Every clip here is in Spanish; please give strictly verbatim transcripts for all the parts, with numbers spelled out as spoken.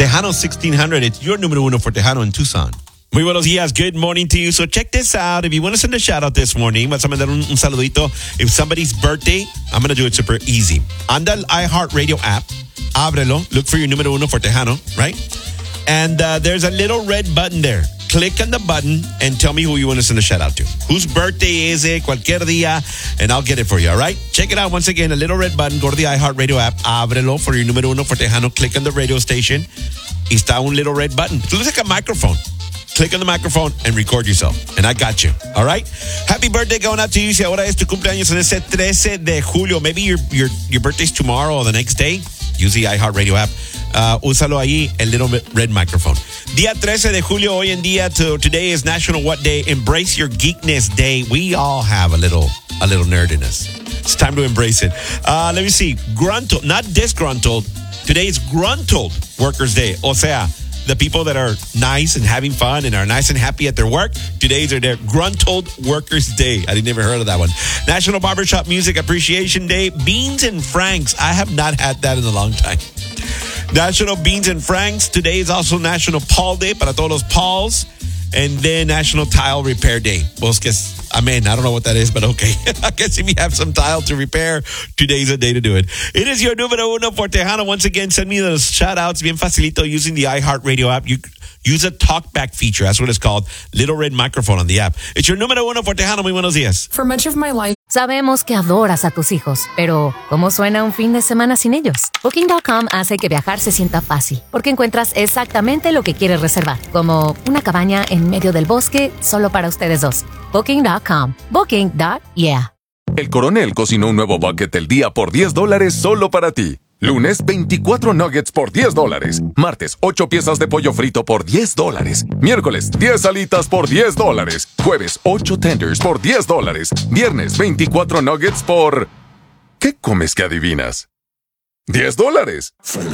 Tejano sixteen hundred. It's your número uno for Tejano in Tucson. Muy buenos días. Good morning to you. So check this out. If you want to send a shout out this morning, vas a mandar un, un saludito. If somebody's birthday, I'm going to do it super easy. Anda al iHeartRadio app. Ábrelo. Look for your número uno for Tejano, right? And uh, there's a little red button there. Click on the button and tell me who you want to send a shout out to. Whose birthday is it? Cualquier día, and I'll get it for you, all right? Check it out once again. A little red button. Go to the iHeartRadio app. Ábrelo for your número uno for Tejano. Click on the radio station. Y está un little red button. It looks like a microphone. Click on the microphone and record yourself. And I got you. All right? Happy birthday going out to you. Si ahora es tu cumpleaños en ese trece de julio. Maybe your, your, your birthday's tomorrow or the next day. Use the iHeartRadio app. Uh, úsalo ahí, el little red microphone. Día trece de julio, hoy en día. To, today is National What Day? Embrace Your Geekness Day. We all have a little, a little nerd in us. It's time to embrace it. Uh, let me see. Gruntled, not disgruntled. Today is Gruntled Workers Day. O sea, the people that are nice and having fun and are nice and happy at their work, today's are their Gruntled Workers Day. I never heard of that one. National Barbershop Music Appreciation Day. Beans and Franks. I have not had that in a long time. National Beans and Franks. Today is also National Paul Day para todos los Pauls. And then National Tile Repair Day. Pues que, amen. I don't know what that is, but okay. I guess if you have some tile to repair, today's a day to do it. It is your número uno for Tejano. Once again, send me those shout outs. Bien facilito using the iHeartRadio app. You use a talkback feature. That's what it's called. Little red microphone on the app. It's your número uno for Tejano. Muy buenos días. For much of my life. Sabemos que adoras a tus hijos, pero ¿cómo suena un fin de semana sin ellos? Booking punto com hace que viajar se sienta fácil, porque encuentras exactamente lo que quieres reservar, como una cabaña en medio del bosque solo para ustedes dos. Booking punto com. Booking. Yeah. El Coronel cocinó un nuevo bucket del día por diez dólares solo para ti. Lunes, veinticuatro nuggets por diez dólares. Martes, ocho piezas de pollo frito por diez dólares. Miércoles, diez alitas por diez dólares. Jueves, ocho tenders por diez dólares. Viernes, veinticuatro nuggets por... ¿Qué comes que adivinas? diez dólares.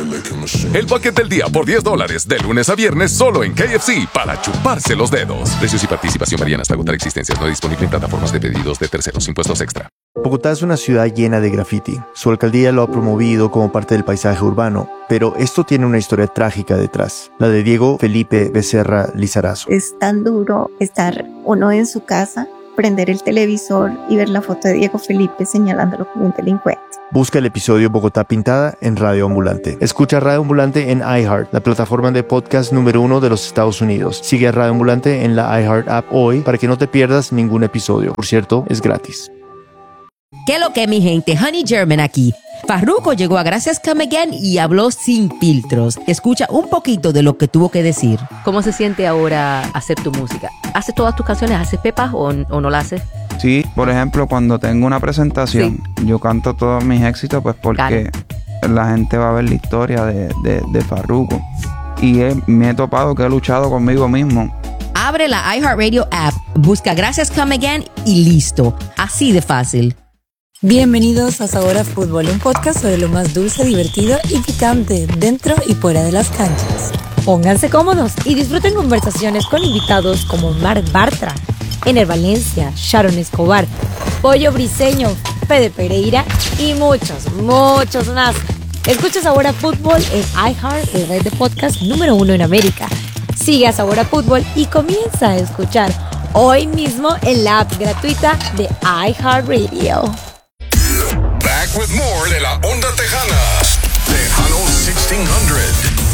El bucket del día por diez dólares. De lunes a viernes solo en K F C para chuparse los dedos. Precios y participación varían hasta agotar existencias. No disponible en plataformas de pedidos de terceros. Impuestos extra. Bogotá es una ciudad llena de graffiti. Su alcaldía lo ha promovido como parte del paisaje urbano, pero esto tiene una historia trágica detrás, la de Diego Felipe Becerra Lizarazo. Es tan duro estar uno en su casa, prender el televisor y ver la foto de Diego Felipe señalándolo como un delincuente. Busca el episodio Bogotá Pintada en Radio Ambulante. Escucha Radio Ambulante en iHeart, la plataforma de podcast número uno de los Estados Unidos. Sigue a Radio Ambulante en la iHeart app hoy para que no te pierdas ningún episodio. Por cierto, es gratis. ¿Qué lo que, mi gente? Honey German aquí. Farruko llegó a Gracias Come Again y habló sin filtros. Escucha un poquito de lo que tuvo que decir. ¿Cómo se siente ahora hacer tu música? ¿Haces todas tus canciones? ¿Haces pepas o, o no la haces? Sí, por ejemplo, cuando tengo una presentación, sí. Yo canto todos mis éxitos pues porque claro. La gente va a ver la historia de, de, de Farruko. Y he, me he topado que he luchado conmigo mismo. Abre la iHeartRadio app, busca Gracias Come Again y listo. Así de fácil. Bienvenidos a Sabor a Fútbol, un podcast sobre lo más dulce, divertido y picante dentro y fuera de las canchas. Pónganse cómodos y disfruten conversaciones con invitados como Marc Bartra, Ener Valencia, Sharon Escobar, Pollo Briseño, Fede Pereira y muchos, muchos más. Escucha Sabor a Fútbol en iHeart, el red de podcast número uno en América. Sigue a Sabor a Fútbol y comienza a escuchar hoy mismo en la app gratuita de iHeartRadio. Back with more de la Onda Tejana. Tejano sixteen hundred.